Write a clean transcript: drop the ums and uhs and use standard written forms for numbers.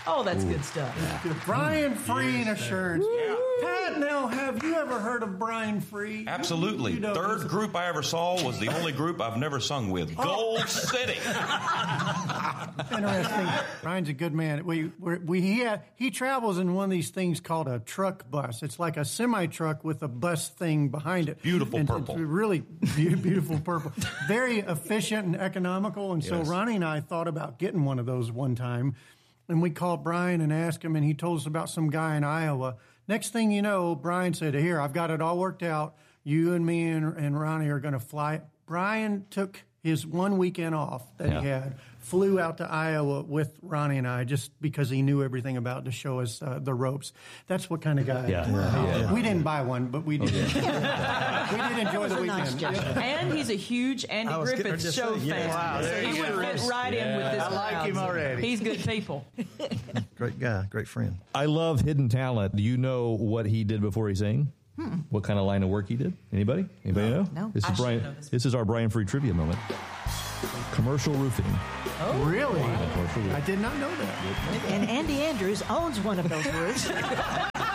Oh, that's good stuff. Brian Free and Assurance. Pat, now, have you ever heard of Brian Free? Absolutely. You know, Third group I ever saw was the only group I've never sung with. Gold City. Interesting. Brian's a good man. He travels in one of these things called a truck bus. It's like a semi-truck with a bus thing behind it. Beautiful purple. It's really beautiful purple. Very efficient and economical. And so Ronnie and I thought about getting one of those one time. And we called Brian and asked him, and he told us about some guy in Iowa. Next thing you know, Brian said, here, I've got it all worked out. You and me and Ronnie are going to fly. Brian took his one weekend off that he had, flew out to Iowa with Ronnie and I just because he knew everything about to show us the ropes. That's what kind of guy. We didn't buy one, but we did. We did enjoy the weekend. And he's a huge Andy Griffith show fan. Wow, so he would fit right in with this. I like him already. He's good people. Great guy, great friend. I love hidden talent. Do you know what he did before he sang? What kind of line of work he did? Anybody know? No. This is Brian. This is our Brian Free trivia moment. Commercial roofing. Oh, really? Commercial roofing. I did not know that. And Andy Andrews owns one of those roofs.